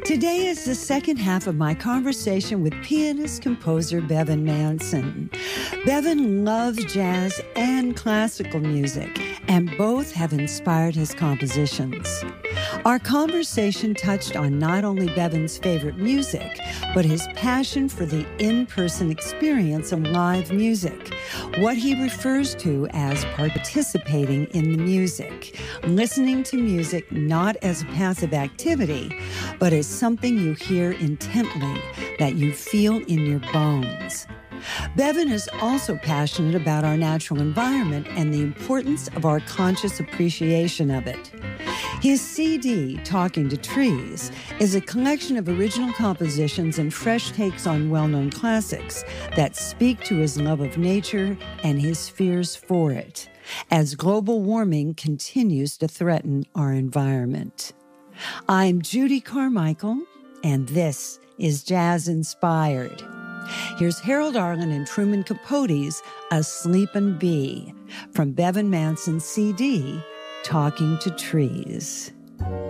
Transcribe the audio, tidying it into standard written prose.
Today is the second half of my conversation with pianist-composer Bevan Manson. Bevan loves jazz and classical music, and both have inspired his compositions. Our conversation touched on not only Bevan's favorite music, but his passion for the in-person experience of live music, what he refers to as participating in the music, listening to music not as a passive activity, but as something you hear intently, that you feel in your bones. Bevan is also passionate about our natural environment and the importance of our conscious appreciation of it. His CD, Talking to Trees, is a collection of original compositions and fresh takes on well-known classics that speak to his love of nature and his fears for it, as global warming continues to threaten our environment. I'm Judy Carmichael, and this is Jazz Inspired. Here's Harold Arlen and Truman Capote's A Sleepin' Bee from Bevan Manson's CD, Talking to Trees.